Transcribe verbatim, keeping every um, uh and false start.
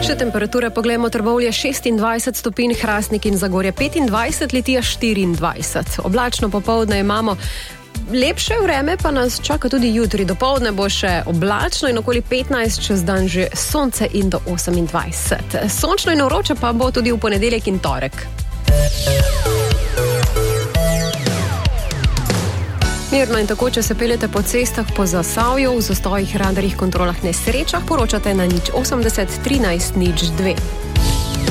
Še temperature poglejmo: Trbovlje šestindvajset stopinj, Hrastnik in Zagorje petindvajset, Litija štiriindvajset. Oblačno popoldne imamo. Lepše vreme pa nas čaka tudi jutri. Dopoldne bo še oblačno in okoli petnajst, čez dan že sonce in do osemindvajset. Sončno in vroče pa bo tudi v ponedeljek in torek. Mirno in tako, če se peljete po cestah po Zasavju, v zastojih, radarjih, kontrolah, nesrečah, poročate na nič osemdeset trinajst nič dve.